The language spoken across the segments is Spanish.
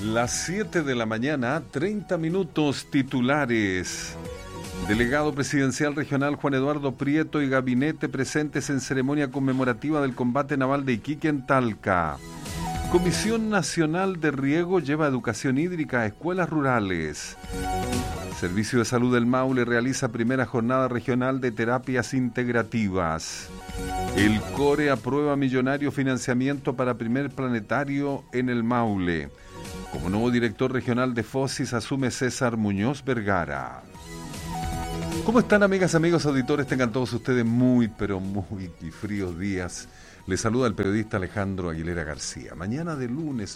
Las 7 de la mañana, 30 minutos titulares. Delegado presidencial regional Juan Eduardo Prieto y gabinete presentes en ceremonia conmemorativa del combate naval de Iquique en Talca. Comisión Nacional de Riego lleva educación hídrica a escuelas rurales. Servicio de Salud del Maule realiza primera jornada regional de terapias integrativas. El CORE aprueba millonario financiamiento para primer planetario en el Maule. Como nuevo director regional de FOSIS asume César Muñoz Vergara. ¿Cómo están, amigas, amigos, auditores? Tengan todos ustedes muy, pero muy fríos días. Les saluda el periodista Alejandro Aguilera García. Mañana de lunes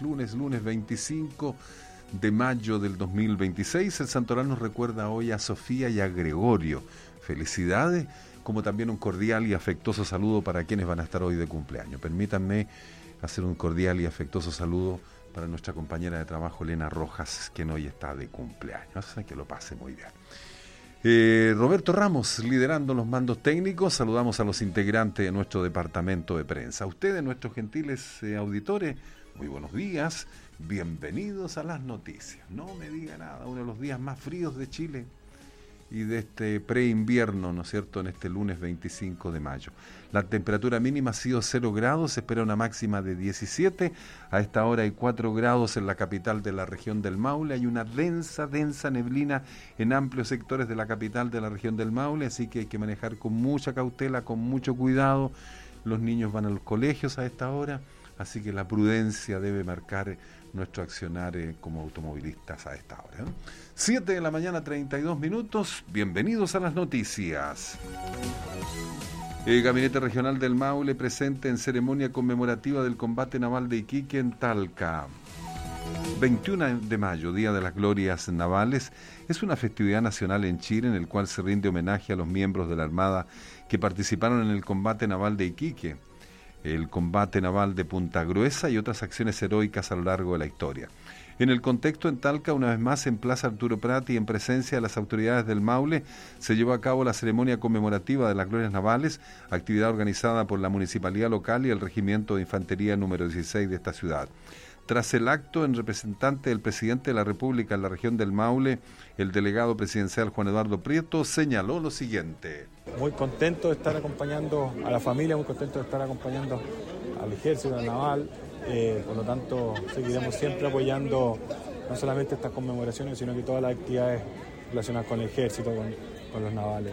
25 de mayo del 2026. El santoral nos recuerda hoy a Sofía y a Gregorio. Felicidades, como también un cordial y afectuoso saludo para quienes van a estar hoy de cumpleaños. Permítanme hacer un cordial y afectuoso saludo para nuestra compañera de trabajo, Elena Rojas, quien hoy está de cumpleaños. Que lo pase muy bien. Roberto Ramos, liderando los mandos técnicos. Saludamos a los integrantes de nuestro departamento de prensa. A ustedes, nuestros gentiles auditores, muy buenos días. Bienvenidos a las noticias. No me diga nada, uno de los días más fríos de Chile y de este preinvierno, ¿no es cierto?, en este lunes 25 de mayo. La temperatura mínima ha sido 0 grados, se espera una máxima de 17. A esta hora hay 4 grados en la capital de la región del Maule. Hay una densa neblina en amplios sectores de la capital de la región del Maule, así que hay que manejar con mucha cautela, con mucho cuidado. Los niños van a los colegios a esta hora, así que la prudencia debe marcar nuestro accionar como automovilistas a esta hora, ¿no? 7 de la mañana, 32 minutos. Bienvenidos a las noticias. El Gabinete Regional del Maule presente en ceremonia conmemorativa del combate naval de Iquique en Talca. 21 de mayo, Día de las Glorias Navales, es una festividad nacional en Chile en el cual se rinde homenaje a los miembros de la Armada que participaron en el combate naval de Iquique, el combate naval de Punta Gruesa y otras acciones heroicas a lo largo de la historia. En el contexto, en Talca, una vez más en Plaza Arturo Prat y en presencia de las autoridades del Maule, se llevó a cabo la ceremonia conmemorativa de las Glorias Navales, actividad organizada por la Municipalidad Local y el Regimiento de Infantería número 16 de esta ciudad. Tras el acto, en representante del presidente de la República en la región del Maule, el delegado presidencial Juan Eduardo Prieto señaló lo siguiente. Muy contento de estar acompañando a la familia, muy contento de estar acompañando al ejército, al naval. Por lo tanto, seguiremos siempre apoyando no solamente estas conmemoraciones, sino que todas las actividades relacionadas con el ejército, con los navales.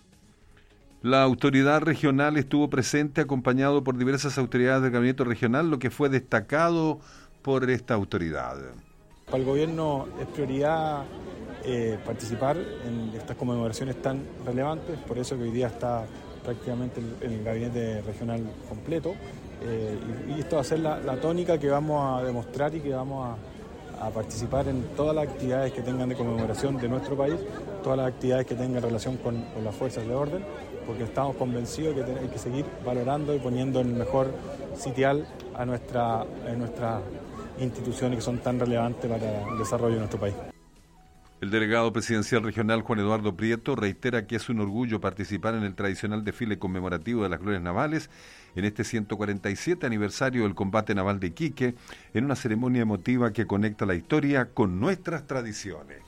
La autoridad regional estuvo presente acompañado por diversas autoridades del gabinete regional, lo que fue destacado por esta autoridad. Para el gobierno es prioridad participar en estas conmemoraciones tan relevantes, por eso que hoy día está prácticamente el gabinete regional completo. Y esto va a ser la tónica que vamos a demostrar y que vamos a participar en todas las actividades que tengan de conmemoración de nuestro país, todas las actividades que tengan relación con las fuerzas de orden, porque estamos convencidos que hay que seguir valorando y poniendo en el mejor sitial a nuestras instituciones que son tan relevantes para el desarrollo de nuestro país. El delegado presidencial regional Juan Eduardo Prieto reitera que es un orgullo participar en el tradicional desfile conmemorativo de las Glorias Navales en este 147 aniversario del combate naval de Iquique, en una ceremonia emotiva que conecta la historia con nuestras tradiciones.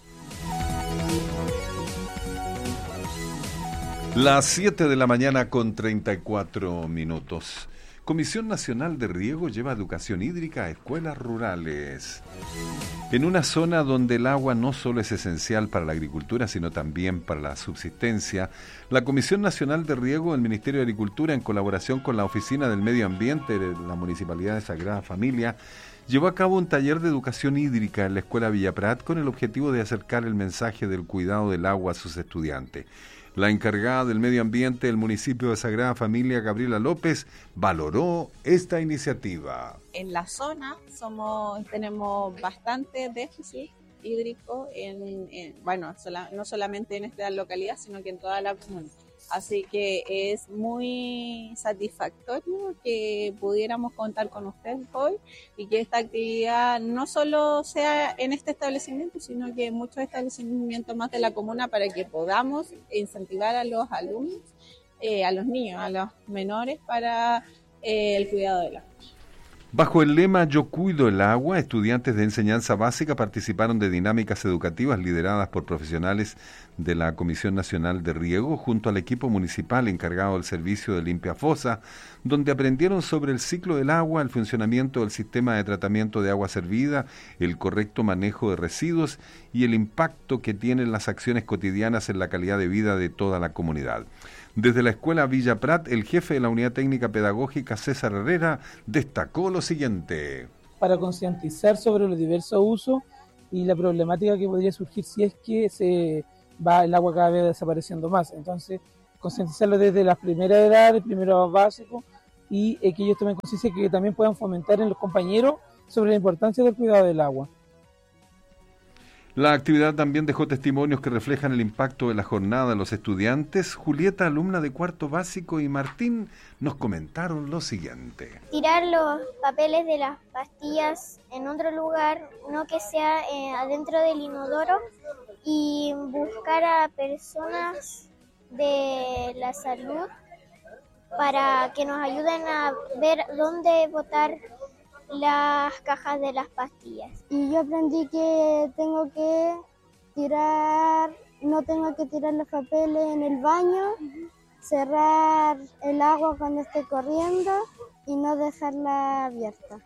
Las 7 de la mañana con 34 minutos. Comisión Nacional de Riego lleva educación hídrica a escuelas rurales. En una zona donde el agua no solo es esencial para la agricultura, sino también para la subsistencia, la Comisión Nacional de Riego del Ministerio de Agricultura, en colaboración con la Oficina del Medio Ambiente de la Municipalidad de Sagrada Familia, llevó a cabo un taller de educación hídrica en la Escuela Villa Prat con el objetivo de acercar el mensaje del cuidado del agua a sus estudiantes. La encargada del medio ambiente del municipio de Sagrada Familia, Gabriela López, valoró esta iniciativa. En la zona tenemos bastante déficit hídrico, no solamente en esta localidad, sino que en toda la comuna. Así que es muy satisfactorio que pudiéramos contar con ustedes hoy y que esta actividad no solo sea en este establecimiento, sino que en muchos establecimientos más de la comuna, para que podamos incentivar a los alumnos, a los niños, a los menores, para el cuidado del agua. Bajo el lema Yo cuido el agua, estudiantes de enseñanza básica participaron de dinámicas educativas lideradas por profesionales de la Comisión Nacional de Riego junto al equipo municipal encargado del servicio de limpia fosa, donde aprendieron sobre el ciclo del agua, el funcionamiento del sistema de tratamiento de agua servida, el correcto manejo de residuos y el impacto que tienen las acciones cotidianas en la calidad de vida de toda la comunidad. Desde la Escuela Villa Prat, el jefe de la Unidad Técnica Pedagógica, César Herrera, destacó lo siguiente. Para concientizar sobre los diversos usos y la problemática que podría surgir si es que el agua cada vez desapareciendo más. Entonces, concientizarlo desde las primeras edades, primeros básicos, y que ellos tomen conciencia que también puedan fomentar en los compañeros sobre la importancia del cuidado del agua. La actividad también dejó testimonios que reflejan el impacto de la jornada de los estudiantes. Julieta, alumna de cuarto básico, y Martín nos comentaron lo siguiente. Tirar los papeles de las pastillas en otro lugar, no que sea adentro del inodoro, y buscar a personas de la salud para que nos ayuden a ver dónde botar las cajas de las pastillas. Y yo aprendí que no tengo que tirar los papeles en el baño, cerrar el agua cuando esté corriendo y no dejarla abierta.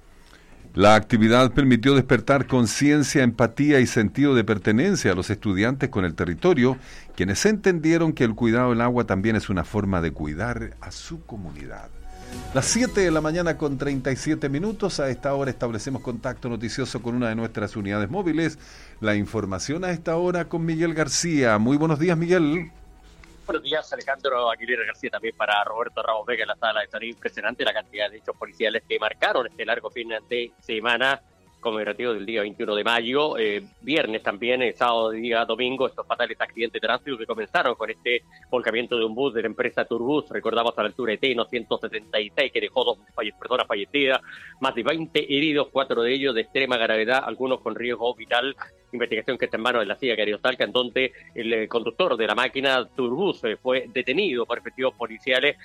La actividad permitió despertar conciencia, empatía y sentido de pertenencia a los estudiantes con el territorio, quienes entendieron que el cuidado del agua también es una forma de cuidar a su comunidad. Las 7 de la mañana con 37 minutos. A esta hora establecemos contacto noticioso con una de nuestras unidades móviles. La información a esta hora con Miguel García. Muy buenos días, Miguel. Buenos días, Alejandro Aguilera García, también para Roberto Ramos Vega en la sala. Es impresionante la cantidad de hechos policiales que marcaron este largo fin de semana conmemorativo del día 21 de mayo, viernes también, sábado, día domingo, estos fatales accidentes de tránsito que comenzaron con este volcamiento de un bus de la empresa Turbus, recordamos a la altura de Teno 176, que dejó 2 personas fallecidas, más de 20 heridos, 4 de ellos de extrema gravedad, algunos con riesgo vital. Investigación que está en manos de la CIA Cariostalca, en donde el conductor de la máquina Turbus fue detenido por efectivos policiales,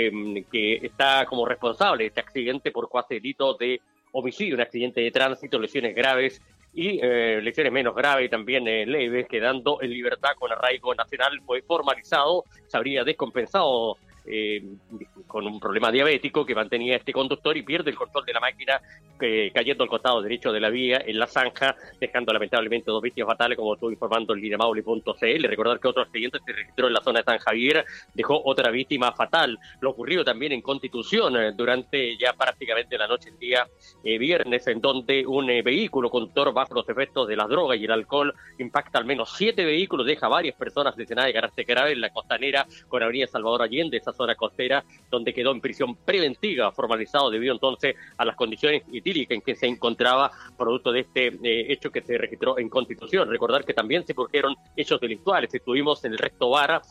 que está como responsable de este accidente por cuasi delito de homicidio, un accidente de tránsito, lesiones graves y lesiones menos graves y también leves, quedando en libertad con arraigo nacional. Fue formalizado, se habría descompensado con un problema diabético que mantenía este conductor y pierde el control de la máquina, cayendo al costado derecho de la vía en la zanja, dejando lamentablemente 2 víctimas fatales, como estuvo informando el Linamauli.cl. Recordar que otro accidente se registró en la zona de San Javier, dejó otra víctima fatal. Lo ocurrido también en Constitución durante ya prácticamente la noche del día viernes, en donde un vehículo conductor bajo los efectos de las drogas y el alcohol impacta al menos 7 vehículos, deja varias personas lesionadas de carácter grave en la costanera con Avenida Salvador Allende, esa zona costera, donde quedó en prisión preventiva, formalizado debido entonces a las condiciones etílicas en que se encontraba, producto de este hecho que se registró en Constitución. Recordar que también se produjeron hechos delictuales. Estuvimos en el Resto Vara,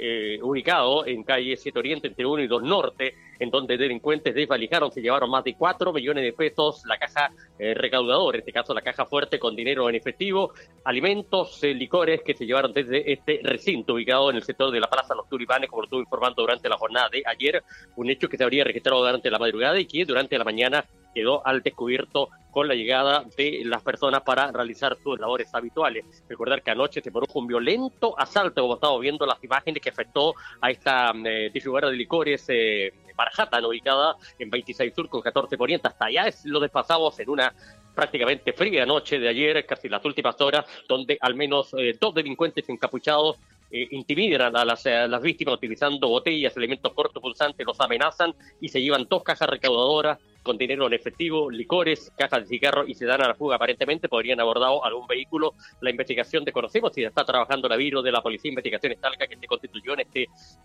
ubicado en calle 7 Oriente, entre 1 y 2 Norte, en donde delincuentes desvalijaron, se llevaron más de 4 millones de pesos, la caja recaudadora, en este caso la caja fuerte, con dinero en efectivo, alimentos, licores que se llevaron desde este recinto ubicado en el sector de la Plaza Los Tulipanes, como lo estuve informando durante la jornada de ayer, un hecho que se habría registrado durante la madrugada y que durante la mañana quedó al descubierto con la llegada de las personas para realizar sus labores habituales. Recordar que anoche se produjo un violento asalto, como estamos viendo las imágenes, que afectó a esta distribuidora de licores Barjatan, ubicada en 26 Sur con 14 Poniente. Hasta allá lo desplazamos en una prácticamente fría noche de ayer, casi las últimas horas, donde al menos 2 delincuentes encapuchados intimidan a las víctimas utilizando botellas, elementos cortopulsantes, los amenazan y se llevan 2 cajas recaudadoras con dinero en efectivo, licores, cajas de cigarros y se dan a la fuga. Aparentemente podrían abordado algún vehículo. La investigación desconocemos si está trabajando la Biro de la Policía de Investigaciones Talca, que se constituyó en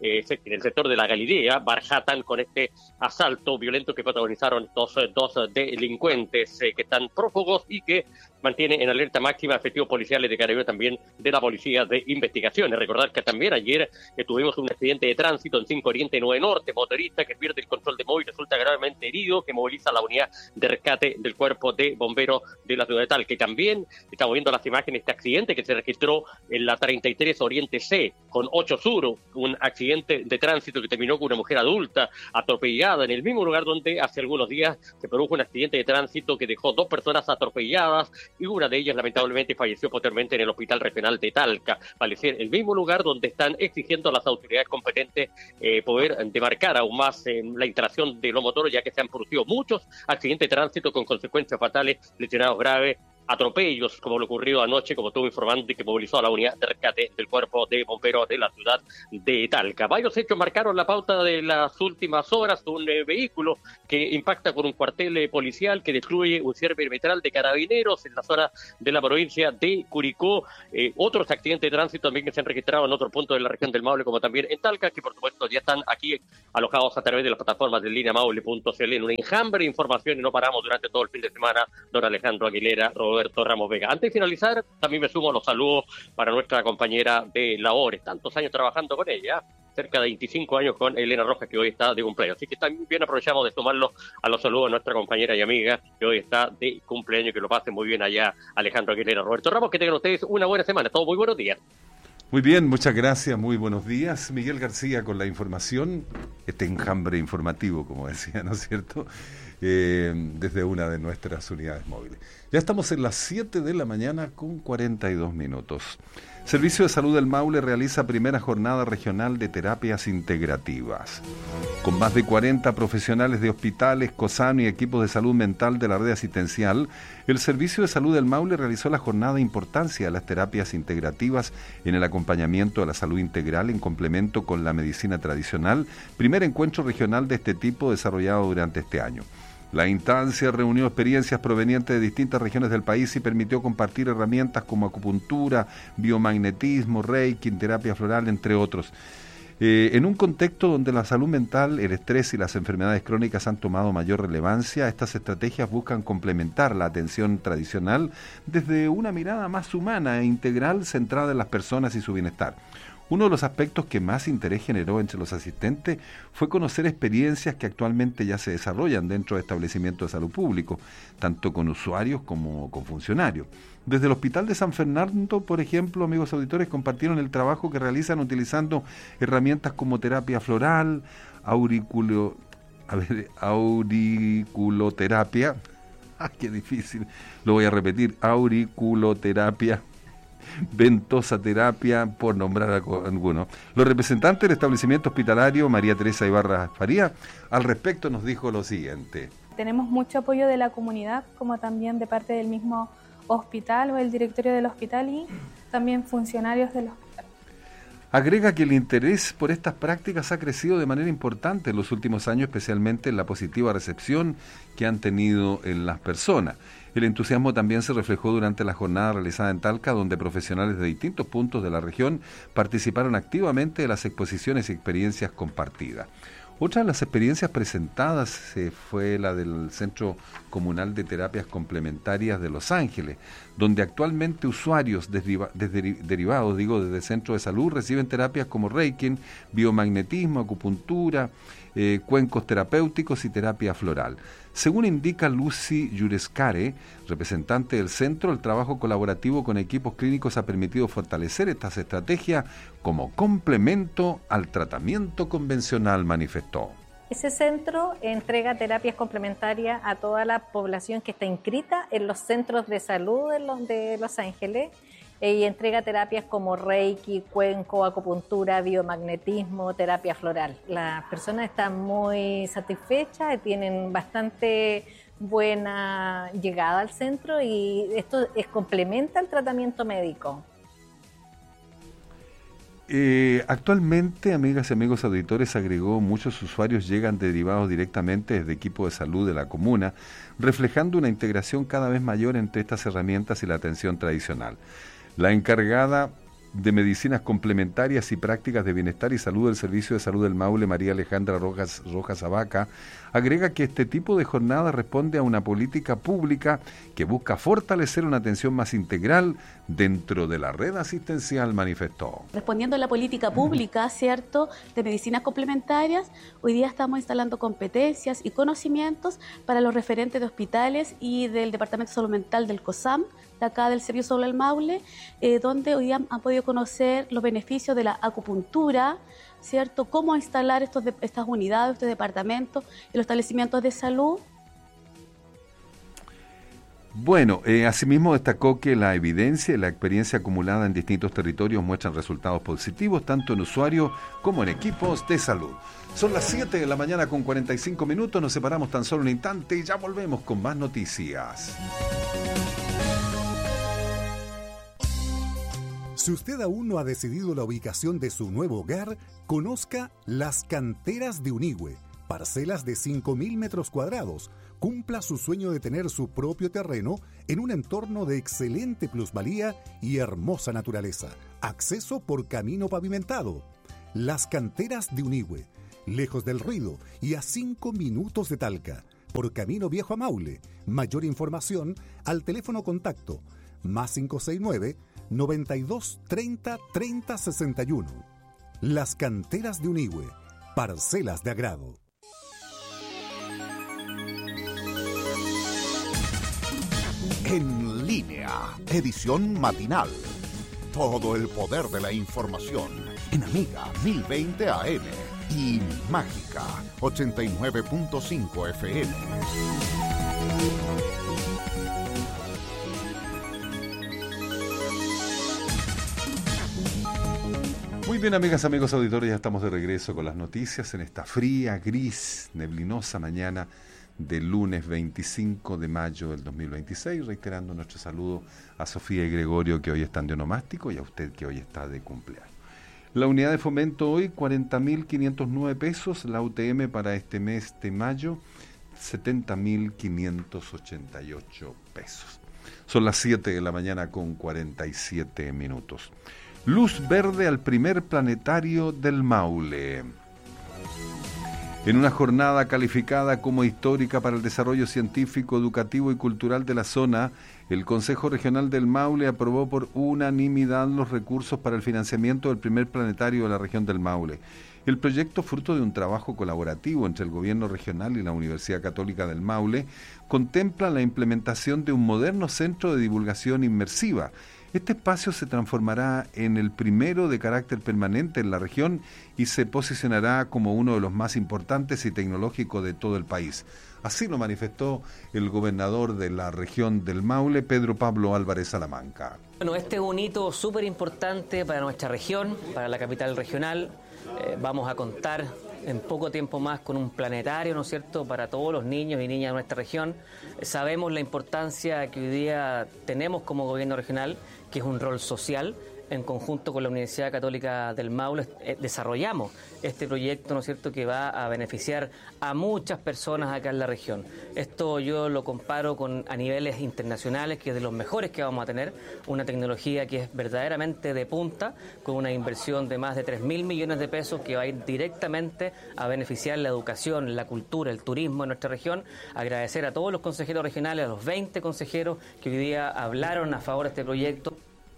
en el sector de la Galilea, Barjatan, con este asalto violento que protagonizaron estos 2 delincuentes que están prófugos y que mantiene en alerta máxima efectivos policiales de Carabineros, también de la Policía de Investigaciones. Recordar que también ayer tuvimos un accidente de tránsito en 5 Oriente 9 Norte, motorista que pierde el control de móvil, resulta gravemente herido, que moviliza la unidad de rescate del Cuerpo de Bomberos de la ciudad de Talca. Y también estamos viendo las imágenes de este accidente que se registró en la 33 Oriente C, con 8 Sur, un accidente de tránsito que terminó con una mujer adulta atropellada en el mismo lugar donde hace algunos días se produjo un accidente de tránsito que dejó 2 personas atropelladas y una de ellas lamentablemente falleció posteriormente en el Hospital Regional de Talca. Falleció en el mismo lugar donde están exigiendo a las autoridades competentes poder demarcar aún más la instalación de los motores, ya que se han producido muchos accidentes de tránsito con consecuencias fatales, lesionados graves, atropellos, como lo ocurrido anoche, como estuvo informando, y que movilizó a la unidad de rescate del Cuerpo de Bomberos de la ciudad de Talca. Varios hechos marcaron la pauta de las últimas horas. Un vehículo que impacta con un cuartel policial, que destruye un cierre perimetral de carabineros en la zona de la provincia de Curicó. Otros accidentes de tránsito también que se han registrado en otro punto de la región del Maule, como también en Talca, que por supuesto ya están aquí alojados a través de las plataformas de línea maule.cl. En un enjambre de información, y no paramos durante todo el fin de semana. Don Alejandro Aguilera, Roberto Ramos Vega. Antes de finalizar, también me sumo a los saludos para nuestra compañera de labores, tantos años trabajando con ella, cerca de 25 años con Elena Rojas, que hoy está de cumpleaños. Así que también aprovechamos de sumarlo a los saludos a nuestra compañera y amiga, que hoy está de cumpleaños, que lo pasen muy bien allá, Alejandro Aguilera, Roberto Ramos, que tengan ustedes una buena semana. Todos muy buenos días. Muy bien, muchas gracias, muy buenos días. Miguel García con la información, este enjambre informativo, como decía, ¿no es cierto?, desde una de nuestras unidades móviles. Ya estamos en las 7 de la mañana con 42 minutos. Servicio de Salud del Maule realiza primera jornada regional de terapias integrativas. Con más de 40 profesionales de hospitales, COSAN y equipos de salud mental de la red asistencial, el Servicio de Salud del Maule realizó la jornada de importancia de las terapias integrativas en el acompañamiento a la salud integral en complemento con la medicina tradicional, primer encuentro regional de este tipo desarrollado durante este año. La instancia reunió experiencias provenientes de distintas regiones del país y permitió compartir herramientas como acupuntura, biomagnetismo, reiki, terapia floral, entre otros. En un contexto donde la salud mental, el estrés y las enfermedades crónicas han tomado mayor relevancia, estas estrategias buscan complementar la atención tradicional desde una mirada más humana e integral centrada en las personas y su bienestar. Uno de los aspectos que más interés generó entre los asistentes fue conocer experiencias que actualmente ya se desarrollan dentro de establecimientos de salud público, tanto con usuarios como con funcionarios. Desde el Hospital de San Fernando, por ejemplo, amigos auditores, compartieron el trabajo que realizan utilizando herramientas como terapia floral, auriculoterapia, qué difícil, lo voy a repetir, auriculoterapia, ventosa terapia, por nombrar algunos. Los representantes del establecimiento hospitalario, María Teresa Ibarra Faría, al respecto nos dijo lo siguiente. Tenemos mucho apoyo de la comunidad, como también de parte del mismo hospital o el directorio del hospital y también funcionarios del hospital. Agrega que el interés por estas prácticas ha crecido de manera importante en los últimos años, especialmente en la positiva recepción que han tenido en las personas. El entusiasmo también se reflejó durante la jornada realizada en Talca, donde profesionales de distintos puntos de la región participaron activamente de las exposiciones y experiencias compartidas. Otra de las experiencias presentadas fue la del Centro Comunal de Terapias Complementarias de Los Ángeles, donde actualmente usuarios derivados desde el centro de salud reciben terapias como reiki, biomagnetismo, acupuntura, cuencos terapéuticos y terapia floral. Según indica Lucy Yurescare, representante del centro, el trabajo colaborativo con equipos clínicos ha permitido fortalecer estas estrategias como complemento al tratamiento convencional, manifestó. Ese centro entrega terapias complementarias a toda la población que está inscrita en los centros de salud de Los Ángeles y entrega terapias como reiki, cuenco, acupuntura, biomagnetismo, terapia floral. Las personas están muy satisfechas y tienen bastante buena llegada al centro y esto complementa el tratamiento médico. Actualmente, amigas y amigos auditores, agregó, muchos usuarios llegan derivados directamente desde equipos de salud de la comuna, reflejando una integración cada vez mayor entre estas herramientas y la atención tradicional. La encargada de Medicinas Complementarias y Prácticas de Bienestar y Salud del Servicio de Salud del Maule, María Alejandra Rojas Abaca, agrega que este tipo de jornada responde a una política pública que busca fortalecer una atención más integral dentro de la red asistencial, manifestó. Respondiendo a la política pública, ¿cierto?, de medicinas complementarias, hoy día estamos instalando competencias y conocimientos para los referentes de hospitales y del Departamento de Salud Mental del COSAM, de acá del Servicio Salud del Maule, donde hoy día han podido conocer los beneficios de la acupuntura, ¿cierto?, cómo instalar estas unidades, estos departamentos en los establecimientos de salud. Bueno, asimismo destacó que la evidencia y la experiencia acumulada en distintos territorios muestran resultados positivos tanto en usuarios como en equipos de salud. Son las 7 de la mañana con 45 minutos, nos separamos tan solo un instante y ya volvemos con más noticias. Si usted aún no ha decidido la ubicación de su nuevo hogar, conozca Las Canteras de Unigüe, parcelas de 5.000 metros cuadrados. Cumpla su sueño de tener su propio terreno en un entorno de excelente plusvalía y hermosa naturaleza. Acceso por camino pavimentado. Las Canteras de Unigüe, lejos del ruido y a 5 minutos de Talca, por Camino Viejo a Maule. Mayor información al teléfono contacto +569 92 30 30 61. Las Canteras de Unigüe, parcelas de agrado. En línea, edición matinal. Todo el poder de la información en Amiga 1020 AM y Mágica 89.5 FM. Muy bien, amigas, amigos auditores, ya estamos de regreso con las noticias en esta fría, gris, neblinosa mañana del lunes 25 de mayo del 2026, reiterando nuestro saludo a Sofía y Gregorio, que hoy están de onomástico, y a usted, que hoy está de cumpleaños. La unidad de fomento hoy, 40.509 pesos, la UTM para este mes de mayo, 70.588 pesos. Son las 7 de la mañana con 47 minutos. Luz verde al primer planetario del Maule. En una jornada calificada como histórica para el desarrollo científico, educativo y cultural de la zona, el Consejo Regional del Maule aprobó por unanimidad los recursos para el financiamiento del primer planetario de la región del Maule. El proyecto, fruto de un trabajo colaborativo entre el Gobierno Regional y la Universidad Católica del Maule, contempla la implementación de un moderno centro de divulgación inmersiva. Este espacio se transformará en el primero de carácter permanente en la región y se posicionará como uno de los más importantes y tecnológicos de todo el país. Así lo manifestó el gobernador de la región del Maule, Pedro Pablo Álvarez Salamanca. Bueno, este es un hito súper importante para nuestra región, para la capital regional. Vamos a contar en poco tiempo más con un planetario, ¿no es cierto?, para todos los niños y niñas de nuestra región. Sabemos la importancia que hoy día tenemos como gobierno regional, que es un rol social. En conjunto con la Universidad Católica del Maule desarrollamos este proyecto, ¿no es cierto?, que va a beneficiar a muchas personas acá en la región. Esto yo lo comparo a niveles internacionales, que es de los mejores que vamos a tener, una tecnología que es verdaderamente de punta, con una inversión de más de 3.000 millones de pesos que va a ir directamente a beneficiar la educación, la cultura, el turismo en nuestra región. Agradecer a todos los consejeros regionales, a los 20 consejeros que hoy día hablaron a favor de este proyecto.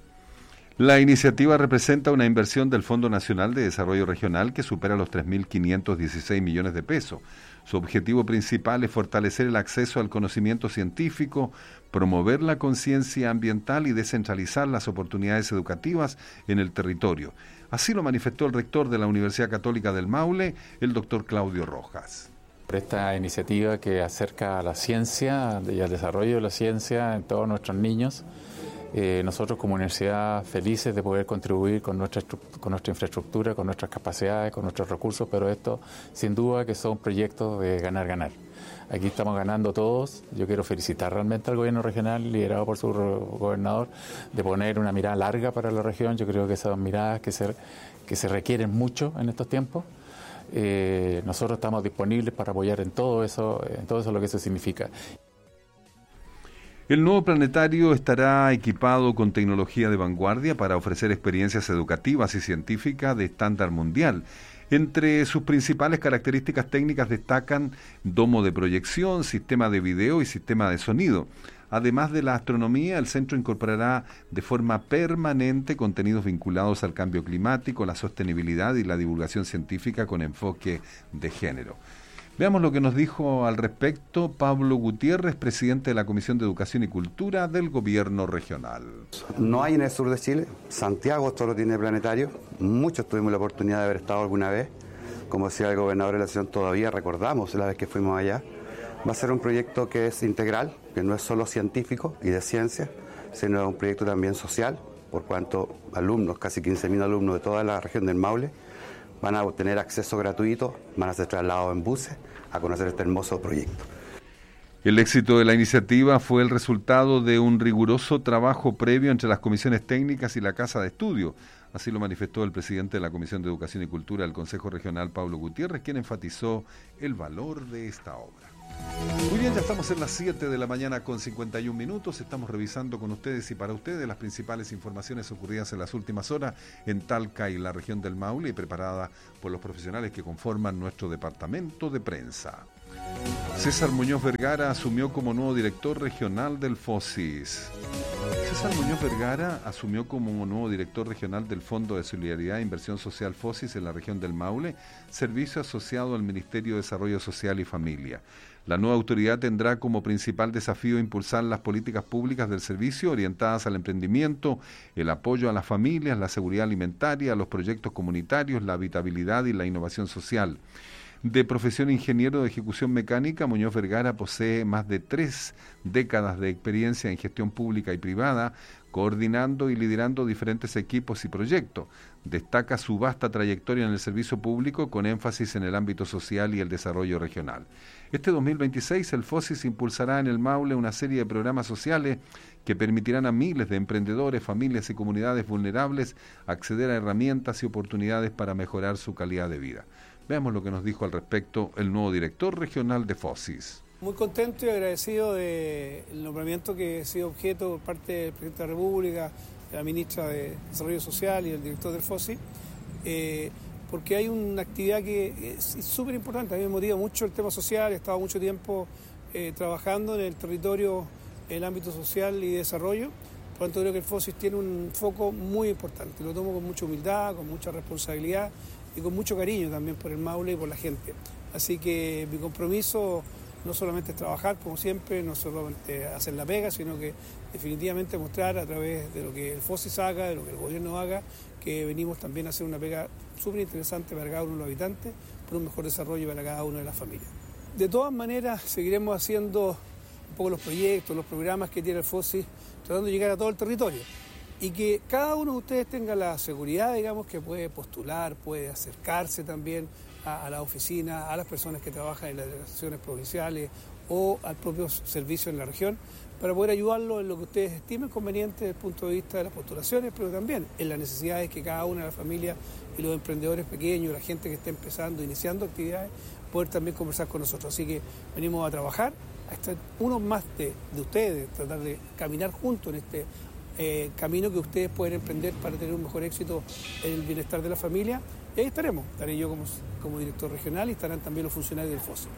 La iniciativa representa una inversión del Fondo Nacional de Desarrollo Regional que supera los 3.516 millones de pesos. Su objetivo principal es fortalecer el acceso al conocimiento científico, promover la conciencia ambiental y descentralizar las oportunidades educativas en el territorio. Así lo manifestó el rector de la Universidad Católica del Maule, el doctor Claudio Rojas. Esta iniciativa que acerca a la ciencia y al desarrollo de la ciencia en todos nuestros niños. Nosotros como universidad felices de poder contribuir con nuestra infraestructura, con nuestras capacidades, con nuestros recursos, pero esto sin duda que son proyectos de ganar-ganar. Aquí estamos ganando todos. Yo quiero felicitar realmente al gobierno regional, liderado por su gobernador, de poner una mirada larga para la región. Yo creo que esas miradas que se requieren mucho en estos tiempos. Nosotros estamos disponibles para apoyar en todo eso lo que eso significa. El nuevo planetario estará equipado con tecnología de vanguardia para ofrecer experiencias educativas y científicas de estándar mundial. Entre sus principales características técnicas destacan domo de proyección, sistema de video y sistema de sonido. Además de la astronomía, el centro incorporará de forma permanente contenidos vinculados al cambio climático, la sostenibilidad y la divulgación científica con enfoque de género. Veamos lo que nos dijo al respecto Pablo Gutiérrez, presidente de la Comisión de Educación y Cultura del Gobierno Regional. No hay en el sur de Chile, Santiago solo tiene planetario, muchos tuvimos la oportunidad de haber estado alguna vez, como decía el gobernador de la nación, todavía recordamos la vez que fuimos allá. Va a ser un proyecto que es integral, que no es solo científico y de ciencia, sino un proyecto también social, por cuanto alumnos, casi 15.000 alumnos de toda la región del Maule, van a obtener acceso gratuito, van a ser trasladados en buses a conocer este hermoso proyecto. El éxito de la iniciativa fue el resultado de un riguroso trabajo previo entre las comisiones técnicas y la Casa de Estudio. Así lo manifestó el presidente de la Comisión de Educación y Cultura del Consejo Regional, Pablo Gutiérrez, quien enfatizó el valor de esta obra. Muy bien, ya estamos en las 7 de la mañana con 51 minutos. Estamos revisando con ustedes y para ustedes las principales informaciones ocurridas en las últimas horas en Talca y la región del Maule y preparada por los profesionales que conforman nuestro departamento de prensa. César Muñoz Vergara asumió como nuevo director regional del FOSIS. César Muñoz Vergara asumió como nuevo director regional del Fondo de Solidaridad e Inversión Social FOSIS en la región del Maule, servicio asociado al Ministerio de Desarrollo Social y Familia. La nueva autoridad tendrá como principal desafío impulsar las políticas públicas del servicio orientadas al emprendimiento, el apoyo a las familias, la seguridad alimentaria, los proyectos comunitarios, la habitabilidad y la innovación social. De profesión ingeniero de ejecución mecánica, Muñoz Vergara posee más de 3 décadas de experiencia en gestión pública y privada, coordinando y liderando diferentes equipos y proyectos. Destaca su vasta trayectoria en el servicio público con énfasis en el ámbito social y el desarrollo regional. Este 2026 el FOSIS impulsará en el Maule una serie de programas sociales que permitirán a miles de emprendedores, familias y comunidades vulnerables acceder a herramientas y oportunidades para mejorar su calidad de vida. Veamos lo que nos dijo al respecto el nuevo director regional de FOSIS. Muy contento y agradecido del nombramiento que ha sido objeto por parte del presidente de la República, de la ministra de Desarrollo Social y el director del FOSIS, porque hay una actividad que es súper importante. A mí me motiva mucho el tema social, he estado mucho tiempo trabajando en el territorio, en el ámbito social y desarrollo. Por lo tanto, creo que el FOSIS tiene un foco muy importante. Lo tomo con mucha humildad, con mucha responsabilidad y con mucho cariño también por el Maule y por la gente. Así que mi compromiso no solamente es trabajar, como siempre, no solamente hacer la pega, sino que definitivamente mostrar a través de lo que el FOSIS haga, de lo que el gobierno haga, que venimos también a hacer una pega súper interesante para cada uno de los habitantes, por un mejor desarrollo para cada una de las familias. De todas maneras, seguiremos haciendo un poco los proyectos, los programas que tiene el FOSIS, tratando de llegar a todo el territorio. Y que cada uno de ustedes tenga la seguridad, digamos, que puede postular, puede acercarse también a la oficina, a las personas que trabajan en las delegaciones provinciales o al propio servicio en la región, para poder ayudarlos en lo que ustedes estimen conveniente desde el punto de vista de las postulaciones, pero también en las necesidades que cada una de las familias y los emprendedores pequeños, la gente que está empezando, iniciando actividades, poder también conversar con nosotros. Así que venimos a trabajar, a estar unos más de ustedes, tratar de caminar juntos en este camino que ustedes pueden emprender para tener un mejor éxito en el bienestar de la familia. Y ahí estaré yo como director regional y estarán también los funcionarios del FOSIS.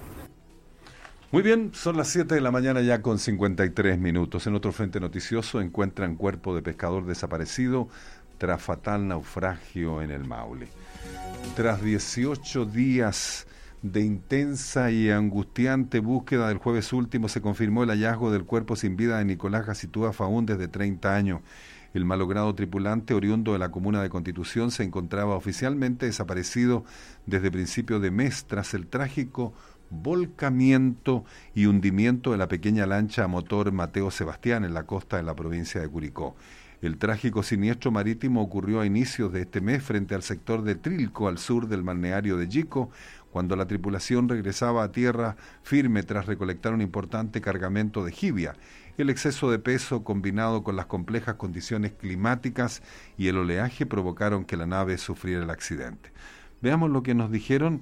Muy bien, son las 7 de la mañana ya con 53 minutos. En otro frente noticioso encuentran cuerpo de pescador desaparecido tras fatal naufragio en el Maule. Tras 18 días de intensa y angustiante búsqueda del jueves último, se confirmó el hallazgo del cuerpo sin vida de Nicolás Gacitúa Faúndez, de 30 años. El malogrado tripulante, oriundo de la comuna de Constitución, se encontraba oficialmente desaparecido desde principios de mes tras el trágico volcamiento y hundimiento de la pequeña lancha a motor Mateo Sebastián en la costa de la provincia de Curicó. El trágico siniestro marítimo ocurrió a inicios de este mes frente al sector de Trilco, al sur del balneario de Yico, cuando la tripulación regresaba a tierra firme tras recolectar un importante cargamento de jibia. El exceso de peso, combinado con las complejas condiciones climáticas y el oleaje, provocaron que la nave sufriera el accidente. Veamos lo que nos dijeron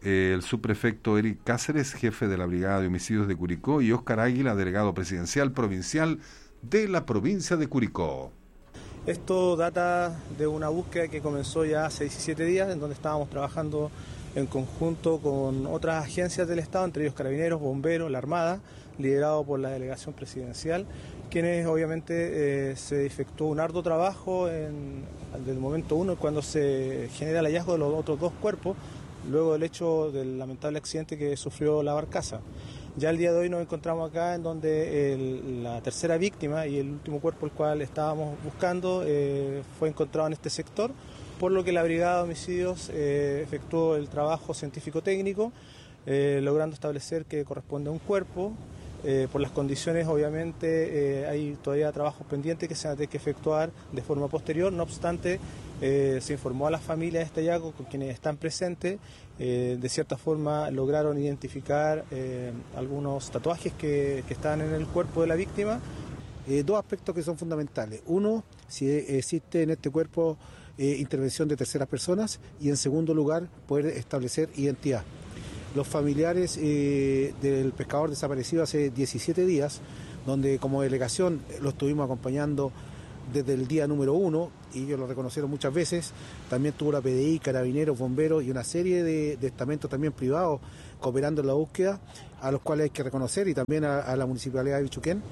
el subprefecto Eric Cáceres, jefe de la Brigada de Homicidios de Curicó, y Óscar Águila, delegado presidencial provincial de la provincia de Curicó. Esto data de una búsqueda que comenzó ya hace 17 días, en donde estábamos trabajando en conjunto con otras agencias del Estado, entre ellos Carabineros, Bomberos, la Armada, liderado por la delegación presidencial, quienes obviamente se efectuó un arduo trabajo desde el momento uno, cuando se genera el hallazgo de los otros 2 cuerpos, luego del hecho del lamentable accidente que sufrió la barcaza. Ya el día de hoy nos encontramos acá en donde la tercera víctima y el último cuerpo el cual estábamos buscando fue encontrado en este sector, por lo que la Brigada de Homicidios efectuó el trabajo científico-técnico, logrando establecer que corresponde a un cuerpo. Por las condiciones, obviamente, hay todavía trabajos pendientes que se van a tener que efectuar de forma posterior. No obstante, se informó a las familias de este hallazgo, con quienes están presentes. De cierta forma lograron identificar algunos tatuajes que están en el cuerpo de la víctima. 2 aspectos que son fundamentales. Uno, si existe en este cuerpo intervención de terceras personas, y en segundo lugar, poder establecer identidad. Los familiares del pescador desaparecido hace 17 días, donde como delegación lo estuvimos acompañando desde el día número 1, y ellos lo reconocieron muchas veces. También tuvo la PDI, Carabineros, Bomberos y una serie de estamentos también privados cooperando en la búsqueda, a los cuales hay que reconocer, y también a la Municipalidad de Bichuquén.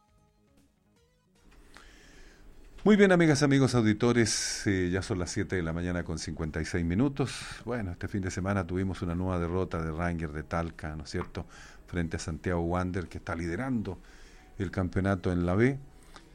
Muy bien, amigas, amigos auditores, ya son las 7 de la mañana con 56 minutos. Bueno, este fin de semana tuvimos una nueva derrota de Rangers de Talca, ¿no es cierto?, frente a Santiago Wander, que está liderando el campeonato en la B.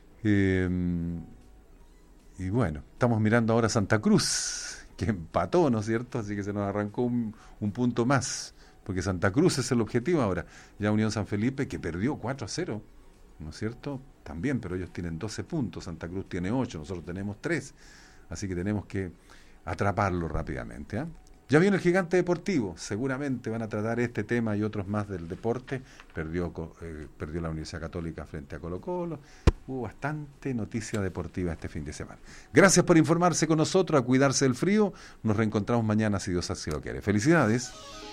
Y bueno, estamos mirando ahora a Santa Cruz, que empató, ¿no es cierto?, así que se nos arrancó un punto más, porque Santa Cruz es el objetivo ahora. Ya Unión San Felipe, que perdió 4-0, ¿no es cierto?, también, pero ellos tienen 12 puntos, Santa Cruz tiene 8, nosotros tenemos 3, así que tenemos que atraparlo rápidamente, ¿eh? Ya viene el Gigante Deportivo, seguramente van a tratar este tema y otros más del deporte. Perdió la Universidad Católica frente a Colo-Colo. Hubo bastante noticia deportiva este fin de semana. Gracias por informarse con nosotros, a cuidarse del frío. Nos reencontramos mañana si Dios así lo quiere. Felicidades.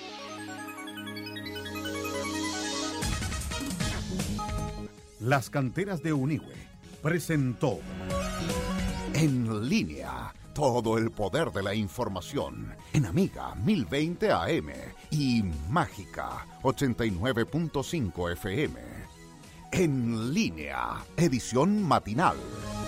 Las Canteras de Unigüe presentó En Línea, todo el poder de la información en Amiga 1020 AM y Mágica 89.5 FM. En Línea, edición matinal.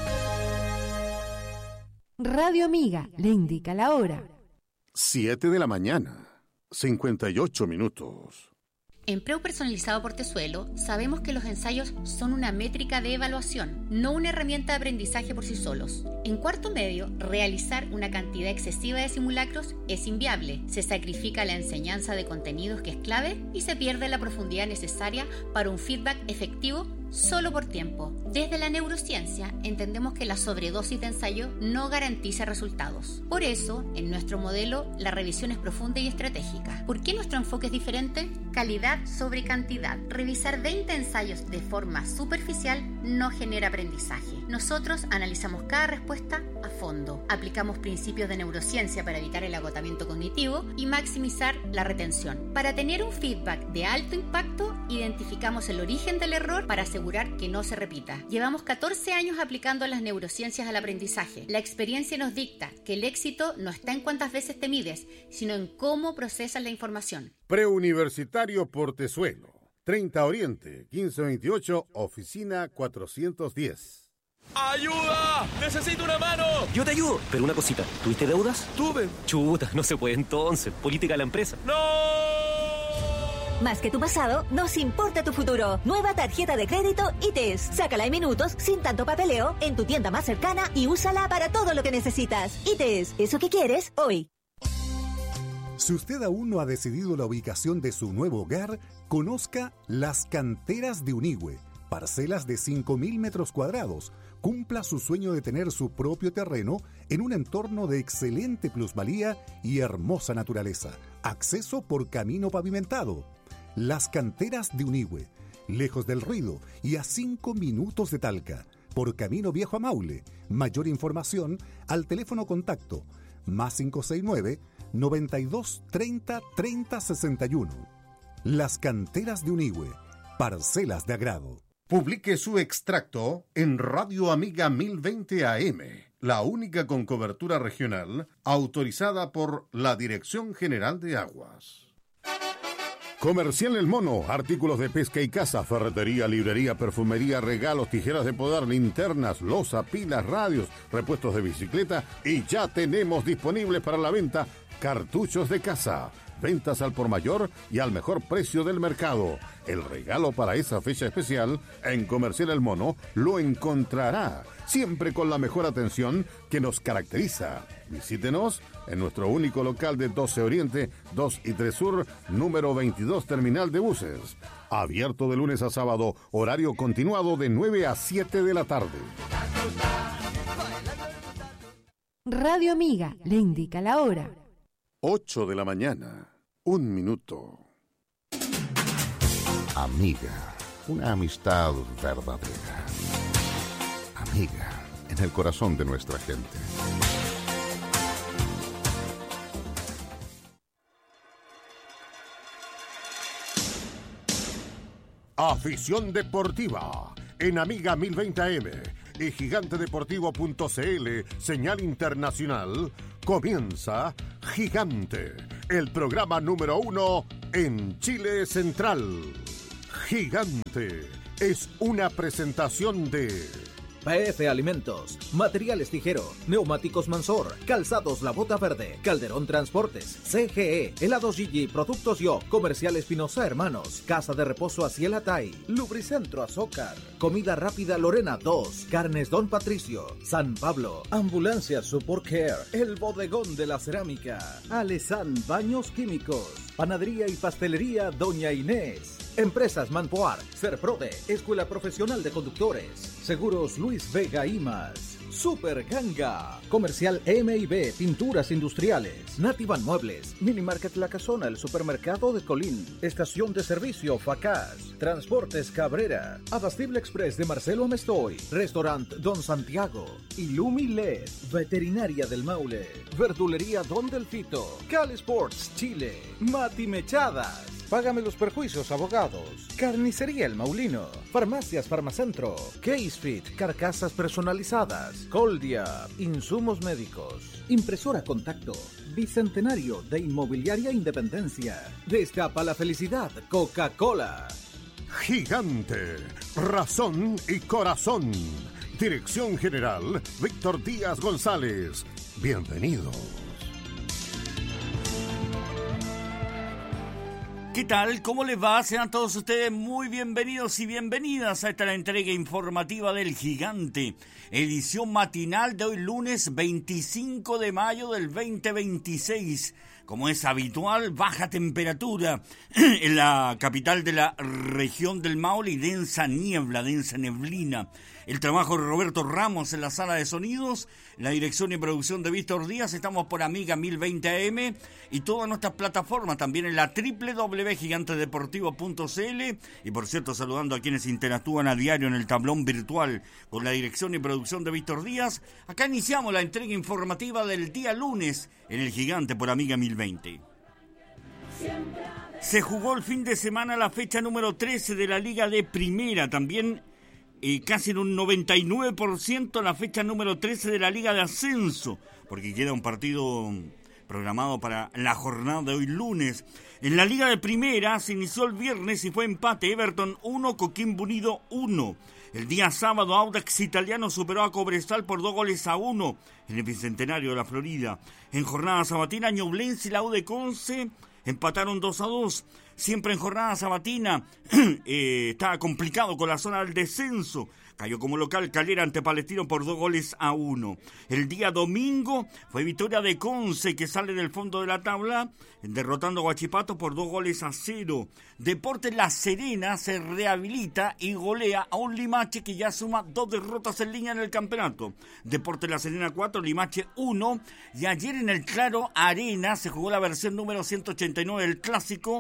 Radio Amiga le indica la hora. 7 de la mañana, 58 minutos. En Preu Personalizado Portezuelo sabemos que los ensayos son una métrica de evaluación, no una herramienta de aprendizaje por sí solos. En cuarto medio, realizar una cantidad excesiva de simulacros es inviable. Se sacrifica la enseñanza de contenidos, que es clave, y se pierde la profundidad necesaria para un feedback efectivo solo por tiempo. Desde la neurociencia entendemos que la sobredosis de ensayo no garantiza resultados. Por eso, en nuestro modelo, la revisión es profunda y estratégica. ¿Por qué nuestro enfoque es diferente? Calidad sobre cantidad. Revisar 20 ensayos de forma superficial no genera aprendizaje. Nosotros analizamos cada respuesta a fondo. Aplicamos principios de neurociencia para evitar el agotamiento cognitivo y maximizar la retención. Para tener un feedback de alto impacto, identificamos el origen del error para asegurar que no se repita. Llevamos 14 años aplicando las neurociencias al aprendizaje. La experiencia nos dicta que el éxito no está en cuántas veces te mides, sino en cómo procesas la información. Preuniversitario Portezuelo, 30 Oriente, 1528, oficina 410. ¡Ayuda! ¡Necesito una mano! Yo te ayudo, pero una cosita. ¿Tuviste deudas? Tuve. Chuta, no se puede entonces. Política de la empresa. ¡No! Más que tu pasado, nos importa tu futuro. Nueva tarjeta de crédito ITES. Sácala en minutos, sin tanto papeleo, en tu tienda más cercana y úsala para todo lo que necesitas. ITES, eso que quieres hoy. Si usted aún no ha decidido la ubicación de su nuevo hogar, conozca Las Canteras de Unigüe. Parcelas de 5.000 metros cuadrados. Cumpla su sueño de tener su propio terreno en un entorno de excelente plusvalía y hermosa naturaleza. Acceso por camino pavimentado. Las Canteras de Unigüe, lejos del ruido y a 5 minutos de Talca, por Camino Viejo a Maule. Mayor información al teléfono contacto +569 92 30 30 61. Las Canteras de Unigüe, parcelas de agrado. Publique su extracto en Radio Amiga 1020 AM, la única con cobertura regional autorizada por la Dirección General de Aguas. Comercial El Mono, artículos de pesca y caza, ferretería, librería, perfumería, regalos, tijeras de podar, linternas, loza, pilas, radios, repuestos de bicicleta y ya tenemos disponibles para la venta cartuchos de caza. Ventas al por mayor y al mejor precio del mercado. El regalo para esa fecha especial en Comercial El Mono lo encontrará, siempre con la mejor atención que nos caracteriza. Visítenos en nuestro único local de 12 Oriente, 2 y 3 Sur, número 22, Terminal de Buses. Abierto de lunes a sábado, horario continuado de 9 a 7 de la tarde. Radio Amiga le indica la hora. 8 de la mañana, 1 minuto. Amiga, una amistad verdadera. Amiga, en el corazón de nuestra gente. Afición deportiva en Amiga 1020 AM y gigantedeportivo.cl, señal internacional. Comienza Gigante, el programa número 1 en Chile Central. Gigante es una presentación de PF Alimentos, Materiales Tijero, Neumáticos Mansor, Calzados La Bota Verde, Calderón Transportes, CGE, Helados Gigi, Productos Yo, Comercial Espinosa Hermanos, Casa de Reposo Aciel Atay, Lubricentro Azócar, Comida Rápida Lorena 2, Carnes Don Patricio, San Pablo, Ambulancia Support Care, El Bodegón de la Cerámica, Alesan Baños Químicos, Panadería y Pastelería Doña Inés, Empresas Manpoar, Serprode, Escuela Profesional de Conductores, Seguros Luis Vega y más. Super Ganga, Comercial M&B, Pinturas Industriales, Nativan Muebles, Mini Market La Casona, el Supermercado de Colín, Estación de Servicio Facaz, Transportes Cabrera, Abastible Express de Marcelo Amestoy, Restaurant Don Santiago, Illumi LED, Veterinaria del Maule, Verdulería Don Delfito, Cal Sports Chile, Mati Mechadas, Págame los Perjuicios Abogados, Carnicería El Maulino, Farmacias Farmacentro, Case Fit, Carcasas Personalizadas, Coldia, Insumos Médicos, Impresora Contacto, Bicentenario de Inmobiliaria Independencia, Destapa la Felicidad, Coca-Cola. Gigante, razón y corazón. Dirección General, Víctor Díaz González. Bienvenidos. ¿Qué tal? ¿Cómo les va? Sean todos ustedes muy bienvenidos y bienvenidas a esta entrega informativa del Gigante, edición matinal de hoy lunes 25 de mayo del 2026. Como es habitual, baja temperatura en la capital de la región del Maule y densa niebla, densa neblina. El trabajo de Roberto Ramos en la sala de sonidos, la dirección y producción de Víctor Díaz. Estamos por Amiga 1020 AM y todas nuestras plataformas, también en la www.gigantedeportivo.cl. Y por cierto, saludando a quienes interactúan a diario en el tablón virtual con la dirección y producción de Víctor Díaz. Acá iniciamos la entrega informativa del día lunes en el Gigante por Amiga 1020. Se jugó el fin de semana la fecha número 13 de la Liga de Primera, también casi en un 99% la fecha número 13 de la Liga de Ascenso, porque queda un partido programado para la jornada de hoy lunes. En la Liga de Primera se inició el viernes y fue empate: Everton 1, Coquimbo Unido 1. El día sábado Audax Italiano superó a Cobresal por 2-1 en el Bicentenario de la Florida. En jornada sabatina Ñublense y la U de Conce empataron 2-2. Siempre en jornada sabatina estaba complicado con la zona del descenso. Cayó como local Calera ante Palestino por 2-1. El día domingo fue victoria de Conce, que sale del fondo de la tabla, derrotando a Huachipato por 2-0. Deportes La Serena se rehabilita y golea a un Limache que ya suma 2 derrotas en línea en el campeonato. Deportes La Serena 4, Limache 1. Y ayer en el Claro Arena se jugó la versión número 189 del Clásico y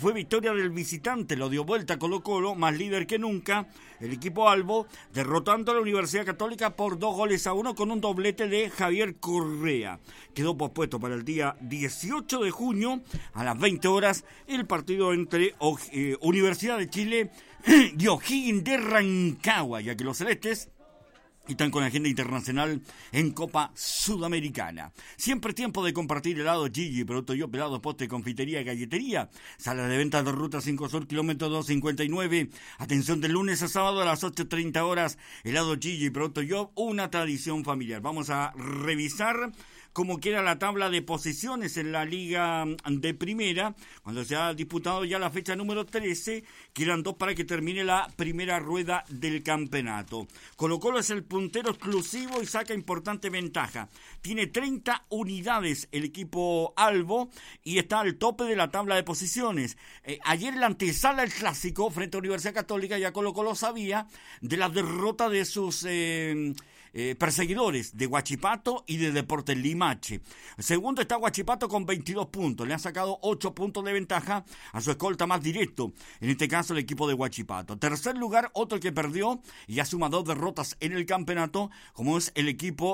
fue victoria del visitante, lo dio vuelta Colo-Colo, más líder que nunca, el equipo albo, derrotando a la Universidad Católica por 2-1 con un doblete de Javier Correa. Quedó pospuesto para el día 18 de junio a las 20 horas el partido entre Universidad de Chile y O'Higgins de Rancagua, ya que los celestes están con agenda internacional en Copa Sudamericana. Siempre tiempo de compartir helado Gigi, producto yo, pelado, poste, confitería, galletería. Sala de venta de Ruta 5 Sur, kilómetro 259. Atención de lunes a sábado a las 8:30 horas. Helado Gigi, producto yo, una tradición familiar. Vamos a revisar cómo queda la tabla de posiciones en la Liga de Primera, cuando se ha disputado ya la fecha número 13, quedan 2 para que termine la primera rueda del campeonato. Colo-Colo es el puntero exclusivo y saca importante ventaja. Tiene 30 unidades el equipo albo y está al tope de la tabla de posiciones. Ayer en la antesala del clásico frente a Universidad Católica ya Colo-Colo sabía de la derrota de sus perseguidores de Huachipato y de Deportes Limache. Segundo está Huachipato con 22 puntos. Le han sacado 8 puntos de ventaja a su escolta más directo, en este caso el equipo de Huachipato. Tercer lugar, otro que perdió y ya suma 2 derrotas en el campeonato, como es el equipo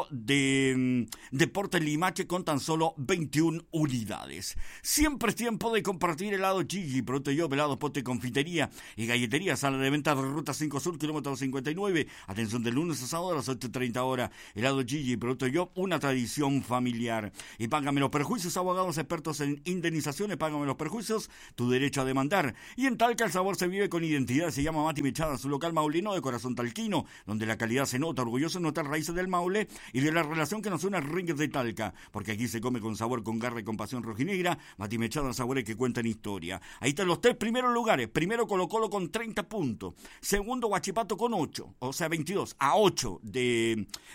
de Deportes Limache con tan solo 21 unidades. Siempre es tiempo de compartir helado Gigi, producto yo, helado, pote, confitería y galletería. Sala de venta de Ruta 5 Sur, kilómetro 59. Atención de lunes a sábado a las 8:30 horas. Helado Gigi, producto yo, una tradición familiar. Y págame los perjuicios, abogados expertos en indemnizaciones, págame los perjuicios, tu derecho a demandar. Y en Talca el sabor se vive con identidad, se llama Mati Mechada, su local maulino de corazón talquino, donde la calidad se nota, orgulloso de notar raíces del Maule y de la relación que nos une a Ringues de Talca, porque aquí se come con sabor, con garra y con pasión rojinegra. Mati Mechada, sabores que cuentan historia. Ahí están los 3 primeros lugares. Primero Colo-Colo con 30 puntos. Segundo Huachipato con 8, o sea 22, a 8 de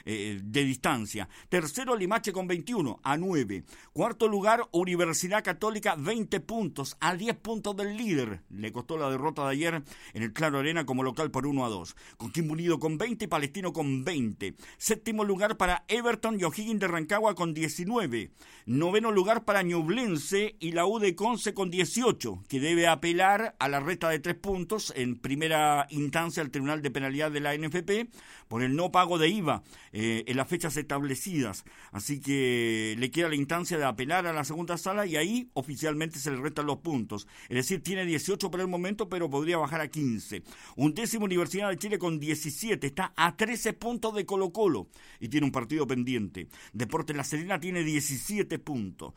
distancia. Tercero Limache con 21, a 9. Cuarto lugar Universidad Católica, 20 puntos, a 10 puntos del líder. Le costó la derrota de ayer en el Claro Arena como local por 1-2. Coquimbo Unido con 20 y Palestino con 20. Séptimo lugar para Everton y O'Higgins de Rancagua con 19. Noveno lugar para Ñublense y la U de Conce con 18, que debe apelar a la resta de 3 puntos en primera instancia al Tribunal de Penalidad de la NFP por el no pago de IVA en las fechas establecidas. Así que le queda la instancia de apelar a la segunda sala y ahí oficialmente se le restan los puntos. Es decir, tiene 18 por el momento, pero podría bajar a 15. Undécimo Universidad de Chile con 17, está a 13 puntos de Colo-Colo y tiene un partido pendiente. Deportes La Serena tiene 17 puntos.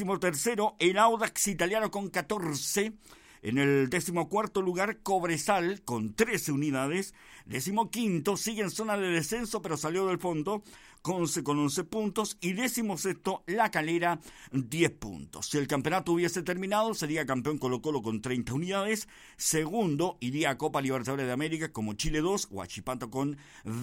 13º, el Audax Italiano con 14. En el 14º lugar, Cobresal con 13 unidades. 15º, sigue en zona de descenso, pero salió del fondo, Conce con 11 puntos. Y 16º, La Calera, 10 puntos. Si el campeonato hubiese terminado, sería campeón Colo-Colo con 30 unidades. Segundo, iría a Copa Libertadores de América como Chile 2, Huachipato con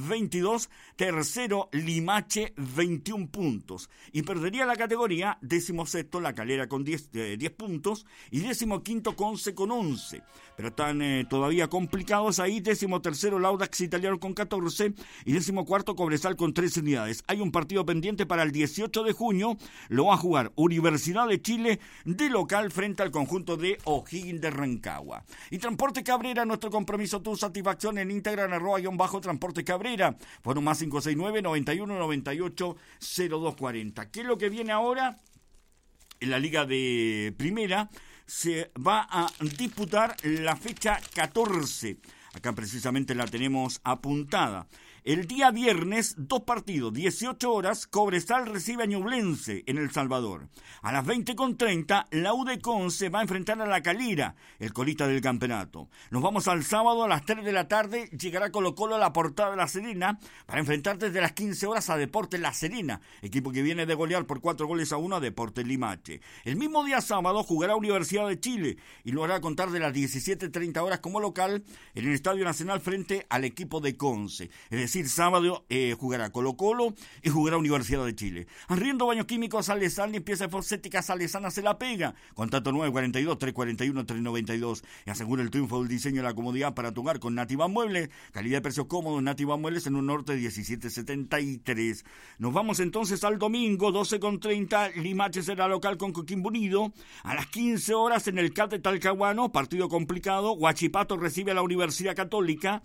22. Tercero, Limache, 21 puntos. Y perdería la categoría, 16º, La Calera con 10 puntos. Y 15º, Conce con 11. Pero están todavía complicados ahí. 13º, el Audax Italiano con 14. Y 14º, Cobresal con 13 unidades. Hay un partido pendiente para el 18 de junio. Lo va a jugar Universidad de Chile de local frente al conjunto de O'Higgins de Rancagua. Y Transporte Cabrera, nuestro compromiso, tu satisfacción en Instagram, @Transporte Cabrera. Fueron más 569-9198-0240. ¿Qué es lo que viene ahora? En la Liga de Primera se va a disputar la fecha 14. Acá precisamente la tenemos apuntada. El día viernes, 2 partidos, 18 horas, Cobresal recibe a Ñublense en El Salvador. A las 20:30, la U de Conce va a enfrentar a La Calera, el colista del campeonato. Nos vamos al sábado a las 3 de la tarde, llegará Colo-Colo a la Portada de La Serena para enfrentar desde las 15 horas a Deportes La Serena, equipo que viene de golear por 4-1 a Deportes Limache. El mismo día sábado jugará Universidad de Chile y lo hará a contar de las 17:30 horas como local en el Estadio Nacional frente al equipo de Conce. Es decir, sábado jugará Colo-Colo y jugará Universidad de Chile. Arriendo Baños Químicos Salesal, limpieza fosfética Salesana se la pega. Contacto 942-341-392. Y asegura el triunfo del diseño y la comodidad para tu hogar con Nativa Muebles. Calidad de precios cómodos, Nativa Muebles en un norte 1773. Nos vamos entonces al domingo, 12:30. Limache será local con Coquimbo Unido. A las 15 horas en el CAT de Talcahuano, partido complicado. Huachipato recibe a la Universidad Católica.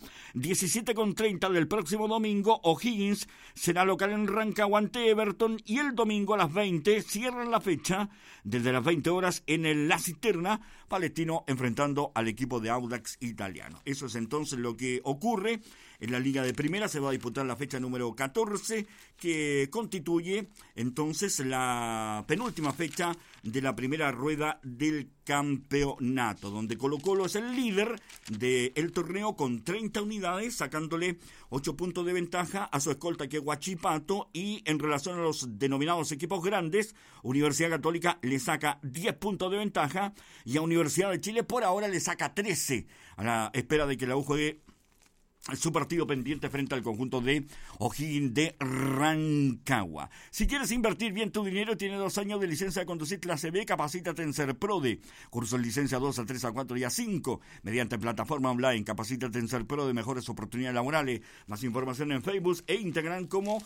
17:30 del próximo domingo, O'Higgins será local en Rancagua ante Everton. Y el domingo a las 20 cierran la fecha desde las 20 horas en La Cisterna, Palestino enfrentando al equipo de Audax Italiano. Eso es entonces lo que ocurre en la Liga de Primera. Se va a disputar la fecha número 14, que constituye entonces la penúltima fecha de la primera rueda del campeonato, donde Colo-Colo es el líder del torneo con 30 unidades, sacándole 8 puntos de ventaja a su escolta que es Huachipato, y en relación a los denominados equipos grandes, Universidad Católica le saca 10 puntos de ventaja y a Universidad de Chile por ahora le saca 13, a la espera de que la U juegue su partido pendiente frente al conjunto de O'Higgins de Rancagua. Si quieres invertir bien tu dinero, tiene 2 años de licencia de conducir clase B, capacítate en Serprode. Cursos licencia 2 a 3 a 4 y a 5. Mediante plataforma online, capacítate en Serprode, mejores oportunidades laborales. Más información en Facebook e Instagram como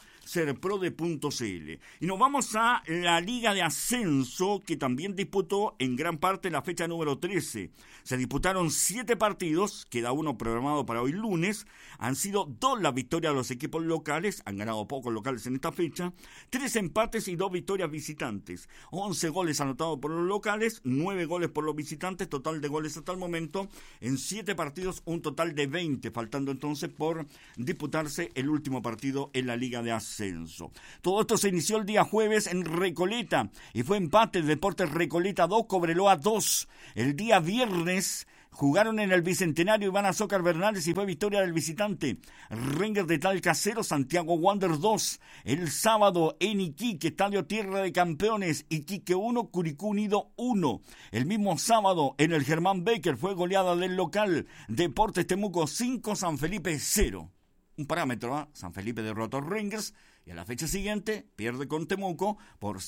serprode.cl. Y nos vamos a la Liga de Ascenso, que también disputó en gran parte la fecha número 13. Se disputaron 7 partidos, queda uno programado para hoy lunes. Han sido 2 las victorias de los equipos locales, han ganado pocos locales en esta fecha, 3 empates y 2 victorias visitantes, 11 goles anotados por los locales, 9 goles por los visitantes, total de goles hasta el momento, en 7 partidos un total de 20, faltando entonces por disputarse el último partido en la Liga de Ascenso. Todo esto se inició el día jueves en Recoleta y fue empate, Deportes Recoleta 2, Cobreloa 2. El día viernes jugaron en el Bicentenario Iván Azócar Bernales y fue victoria del visitante. Rangers de Talca 0, Santiago Wanderers 2. El sábado en Iquique, Estadio Tierra de Campeones, Iquique 1, Curicó Unido 1. El mismo sábado en el Germán Becker fue goleada del local. Deportes Temuco 5, San Felipe 0. Un parámetro, ¿eh? San Felipe derrotó a Rangers y a la fecha siguiente pierde con Temuco por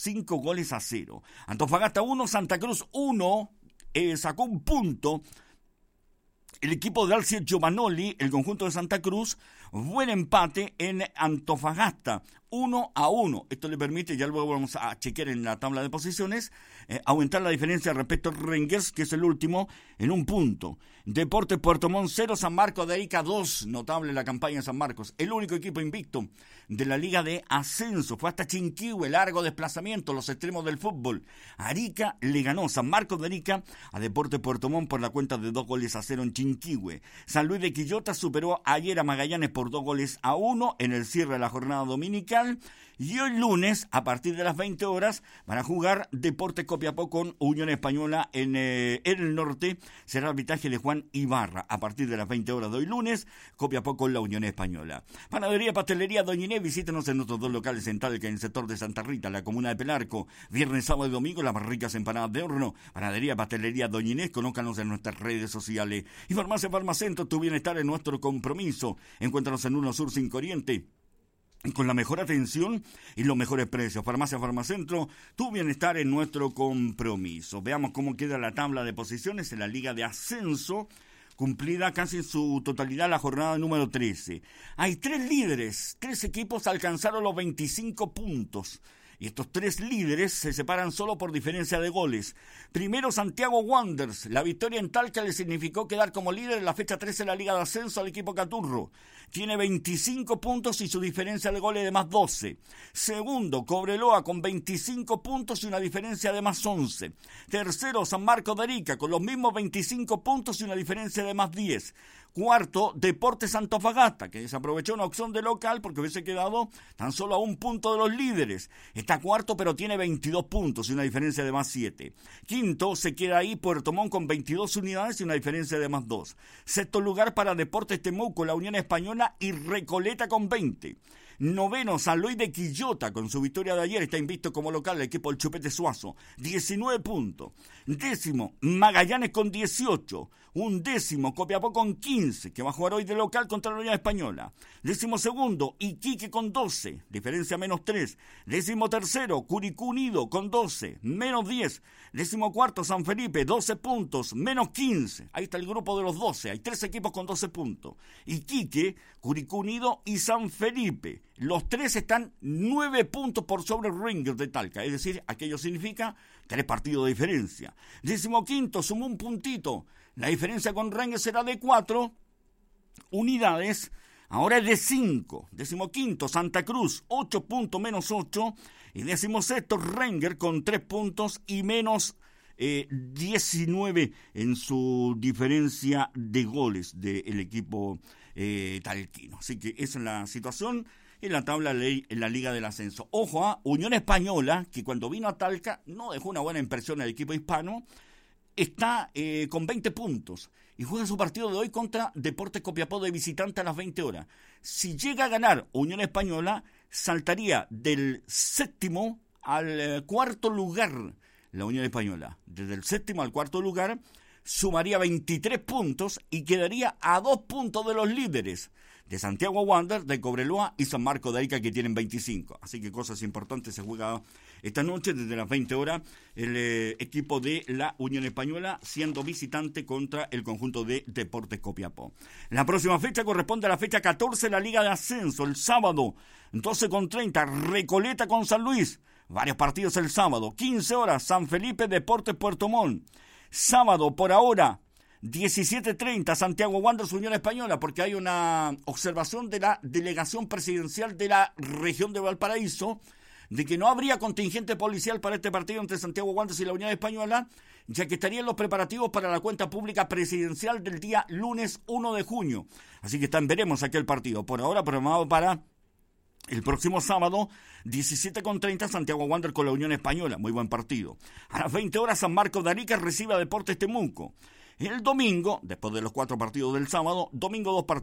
5-0. Antofagasta 1, Santa Cruz 1. Sacó un punto el equipo de Alcides Giovanoli, el conjunto de Santa Cruz. Buen empate en Antofagasta, 1-1. Esto le permite, ya luego vamos a chequear en la tabla de posiciones, aumentar la diferencia respecto a Rangers, que es el último, en un punto. Deportes Puerto Montt 0, San Marcos de Arica 2. Notable la campaña de San Marcos. El único equipo invicto de la Liga de Ascenso. Fue hasta Chinquihue, largo desplazamiento, los extremos del fútbol. Arica le ganó, San Marcos de Arica, a Deportes Puerto Montt por la cuenta de 2-0 en Chinquihue. San Luis de Quillota superó ayer a Magallanes por 2-1 en el cierre de la jornada dominical. Y hoy lunes, a partir de las 20 horas, van a jugar Deportes Copiapó con Unión Española en el norte. Será arbitraje de Juan Ibarra. A partir de las 20 horas de hoy lunes, Copiapó con la Unión Española. Panadería Pastelería Doña Inés, visítenos en nuestros 2 locales en Talca, en el sector de Santa Rita, la comuna de Pelarco. Viernes, sábado y domingo, las más ricas empanadas de horno. Panadería Pastelería Doña Inés, conózcanos en nuestras redes sociales. Y Farmacia Farmacentro, tu bienestar es nuestro compromiso. Encuéntranos en 1 Sur 5 Oriente, con la mejor atención y los mejores precios. Farmacia Farmacentro, tu bienestar es nuestro compromiso. Veamos cómo queda la tabla de posiciones en la Liga de Ascenso, cumplida casi en su totalidad la jornada número 13. Hay 3 líderes, 3 equipos alcanzaron los 25 puntos. Y estos 3 líderes se separan solo por diferencia de goles. Primero, Santiago Wanderers. La victoria en Talca le significó quedar como líder en la fecha 13 de la Liga de Ascenso al equipo Caturro. Tiene 25 puntos y su diferencia de goles de más 12. Segundo, Cobreloa con 25 puntos y una diferencia de más 11. Tercero, San Marcos de Arica con los mismos 25 puntos y una diferencia de más 10. Cuarto, Deportes Antofagasta, que desaprovechó una opción de local porque hubiese quedado tan solo a 1 punto de los líderes. Está cuarto, pero tiene 22 puntos y una diferencia de más 7. Quinto, se queda ahí Puerto Montt con 22 unidades y una diferencia de más 2. Sexto lugar para Deportes Temuco, la Unión Española y Recoleta con 20. Noveno, San Luis de Quillota, con su victoria de ayer, está invicto como local el equipo del Chupete Suazo, 19 puntos. Décimo, Magallanes con 18. Undécimo, Copiapó con 15, que va a jugar hoy de local contra la Unión Española. Décimo segundo, Iquique con 12, diferencia menos 3. Décimo tercero, Curicó Unido con 12, menos 10. Décimo cuarto, San Felipe, 12 puntos, menos 15. Ahí está el grupo de los 12, hay 3 equipos con 12 puntos. Iquique, Curicó Unido y San Felipe. Los 3 están 9 puntos por sobre Rangers de Talca, es decir, aquello significa 3 partidos de diferencia. Décimo quinto, sumó un puntito. La diferencia con Rangers será de 4 unidades, ahora es de 5. Décimo quinto, Santa Cruz, 8 puntos menos 8. Y décimo sexto, Rangers con 3 puntos y menos 19 en su diferencia de goles del equipo talquino. Así que esa es la situación en la tabla en la Liga del Ascenso. Ojo a Unión Española, que cuando vino a Talca no dejó una buena impresión al equipo hispano. Está con 20 puntos y juega su partido de hoy contra Deportes Copiapó de visitante a las 20 horas. Si llega a ganar Unión Española, saltaría del séptimo al cuarto lugar la Unión Española. Desde el séptimo al cuarto lugar sumaría 23 puntos y quedaría a 2 puntos de los líderes, de Santiago Wanderers, de Cobreloa y San Marcos de Arica, que tienen 25. Así que cosas importantes se juega esta noche desde las 20 horas el equipo de la Unión Española siendo visitante contra el conjunto de Deportes Copiapó. La próxima fecha corresponde a la fecha 14 de la Liga de Ascenso, el sábado 12:30, Recoleta con San Luis. Varios partidos el sábado, 15 horas, San Felipe, Deportes Puerto Montt. Sábado por ahora 17:30, Santiago Wanderers, Unión Española, porque hay una observación de la delegación presidencial de la región de Valparaíso de que no habría contingente policial para este partido entre Santiago Wanderers y la Unión Española, ya que estarían los preparativos para la cuenta pública presidencial del día lunes 1 de junio. Así que veremos aquel partido. Por ahora programado para el próximo sábado, 17:30, Santiago Wanderers con la Unión Española. Muy buen partido. A las 20 horas, San Marcos de Arica recibe a Deportes Temuco. El domingo, después de los 4 partidos del sábado, domingo 2 partidos.